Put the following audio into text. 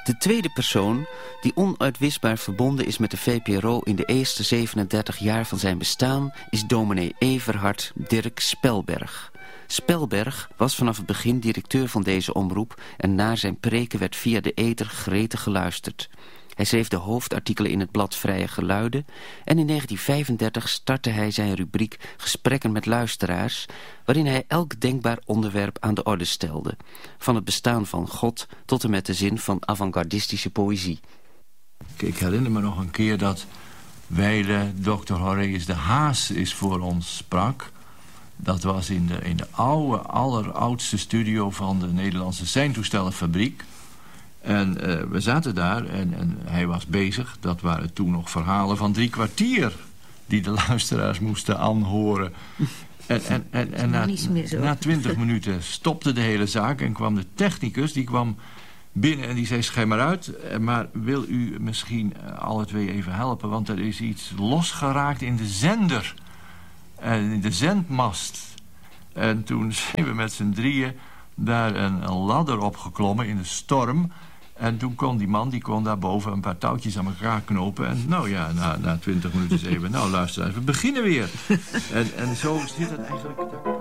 De tweede persoon die onuitwisbaar verbonden is met de VPRO in de eerste 37 jaar van zijn bestaan is dominee Everhard Dirk Spelberg. Spelberg was vanaf het begin directeur van deze omroep en naar zijn preken werd via de ether gretig geluisterd. Hij schreef de hoofdartikelen in het blad Vrije Geluiden en in 1935 startte hij zijn rubriek Gesprekken met luisteraars, waarin hij elk denkbaar onderwerp aan de orde stelde, van het bestaan van God tot en met de zin van avant-gardistische poëzie. Ik herinner me nog een keer dat wijle Dr. Horace de Haas is voor ons sprak. Dat was in de oude, alleroudste studio van de Nederlandse seintoestellenfabriek. En we zaten daar en hij was bezig. Dat waren toen nog verhalen van 3 kwartier die de luisteraars moesten aanhoren. En na 20 minuten stopte de hele zaak en kwam de technicus. Die kwam binnen en die zei: schijn maar uit. Maar wil u misschien alle twee even helpen? Want er is iets losgeraakt in de zender. In de zendmast. En toen zijn we met z'n drieën daar een ladder opgeklommen in de storm. En toen kon die man daarboven een paar touwtjes aan elkaar knopen. En nou ja, na 20 minuten zeiden we: nou luisteraars, we beginnen weer. En zo zit het eigenlijk.